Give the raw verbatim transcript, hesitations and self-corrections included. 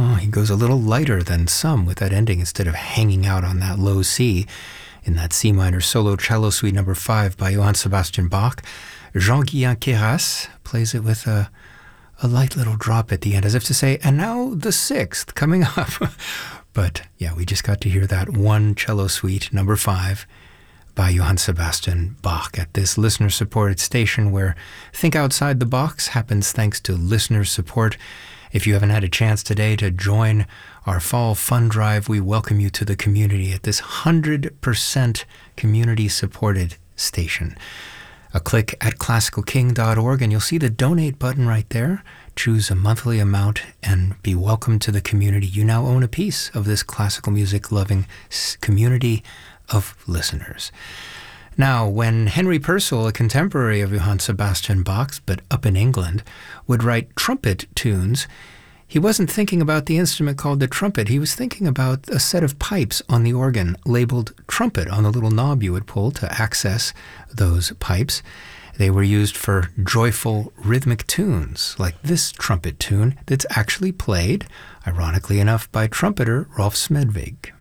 Oh, he goes a little lighter than some with that ending instead of hanging out on that low C in that C minor solo cello suite number five by Johann Sebastian Bach. Jean-Guillain Queyras plays it with a, a light little drop at the end, as if to say, and now the sixth coming up. But yeah, we just got to hear that one cello suite number five by Johann Sebastian Bach at this listener-supported station where Think Outside the Box happens thanks to listener support. If you haven't had a chance today to join our fall fund drive, we welcome you to the community at this one hundred percent community-supported station. A click at classical king dot org and you'll see the donate button right there. Choose a monthly amount and be welcome to the community. You now own a piece of this classical music-loving community of listeners. Now, when Henry Purcell, a contemporary of Johann Sebastian Bach's, but up in England, would write trumpet tunes, he wasn't thinking about the instrument called the trumpet. He was thinking about a set of pipes on the organ labeled trumpet on the little knob you would pull to access those pipes. They were used for joyful rhythmic tunes, like this trumpet tune that's actually played, ironically enough, by trumpeter Rolf Smedvig.